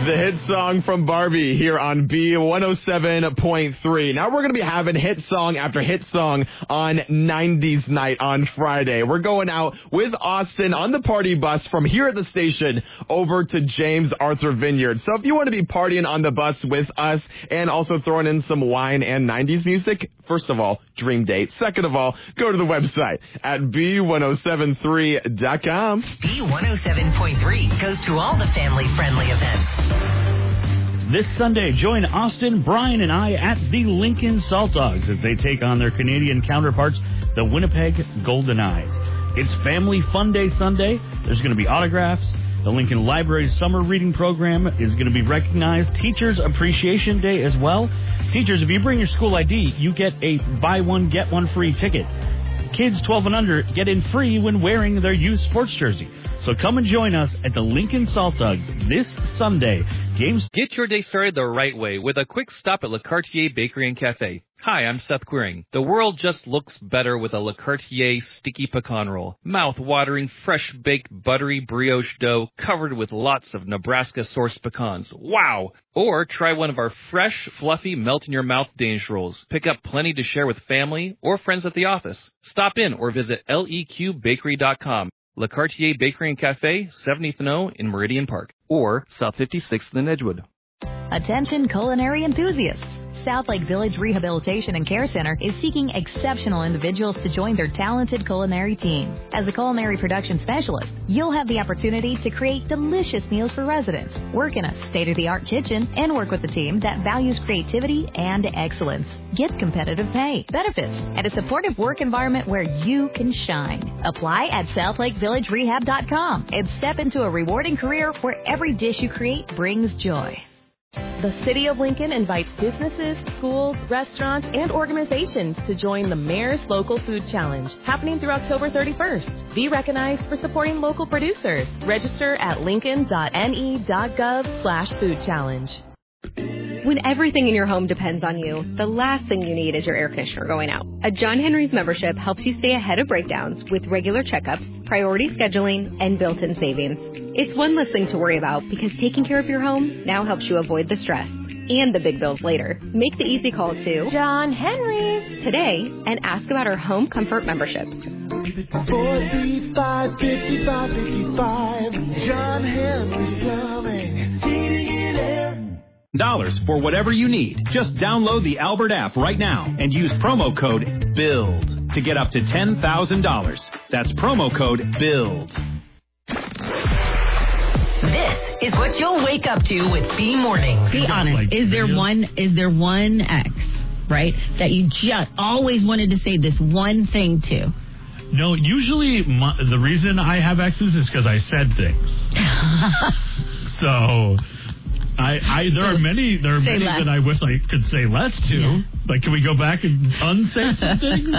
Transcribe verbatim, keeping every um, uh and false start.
The hit song from Barbie here on B one oh seven point three. Now we're going to be having hit song after hit song on nineties night on Friday. We're going out with Austin on the party bus from here at the station over to James Arthur Vineyard. So if you want to be partying on the bus with us and also throwing in some wine and nineties music, first of all, dream date. Second of all, go to the website at B one oh seven three dot com. B one oh seven point three goes to all the family-friendly events. This Sunday, join Austin, Brian, and I at the Lincoln Salt Dogs as they take on their Canadian counterparts, the Winnipeg Golden Eyes. It's Family Fun Day Sunday. There's going to be autographs. The Lincoln Library Summer Reading Program is going to be recognized. Teachers Appreciation Day as well. Teachers, if you bring your school I D, you get a buy one, get one free ticket. Kids twelve and under get in free when wearing their youth sports jersey. So come and join us at the Lincoln Salt Dogs this Sunday. Games. Get your day started the right way with a quick stop at Le Cartier Bakery and Cafe. Hi, I'm Seth Quiring. The world just looks better with a Le Cartier sticky pecan roll. Mouth-watering, fresh-baked, buttery brioche dough covered with lots of Nebraska-sourced pecans. Wow! Or try one of our fresh, fluffy, melt-in-your-mouth Danish rolls. Pick up plenty to share with family or friends at the office. Stop in or visit L E Q bakery dot com. Le Cartier Bakery and Cafe, seventieth and O in Meridian Park, or South fifty-sixth in Edgewood. Attention culinary enthusiasts. South Lake Village Rehabilitation and Care Center is seeking exceptional individuals to join their talented culinary team. As a culinary production specialist, you'll have the opportunity to create delicious meals for residents, work in a state-of-the-art kitchen, and work with a team that values creativity and excellence. Get competitive pay, benefits, and a supportive work environment where you can shine. Apply at south lake village rehab dot com and step into a rewarding career where every dish you create brings joy. The City of Lincoln invites businesses, schools, restaurants, and organizations to join the Mayor's Local Food Challenge, happening through October thirty-first. Be recognized for supporting local producers. Register at lincoln dot n e dot gov slash food challenge. When everything in your home depends on you, the last thing you need is your air conditioner going out. A John Henry's membership helps you stay ahead of breakdowns with regular checkups, priority scheduling, and built-in savings. It's one less thing to worry about because taking care of your home now helps you avoid the stress and the big bills later. Make the easy call to John Henry's today and ask about our home comfort memberships. four three five, five five five five, John Henry's Plumbing, heating and air. Dollars for whatever you need. Just download the Albert app right now and use promo code BUILD to get up to ten thousand dollars. That's promo code BUILD. This is what you'll wake up to with B Mornings. Be honest. Is there one, is there one ex, right, that you just always wanted to say this one thing to? No, usually my, the reason I have exes is because I said things. So... I, I there are many there are say many less. that I wish I could say less to. Yeah. Like, can we go back and unsay some things?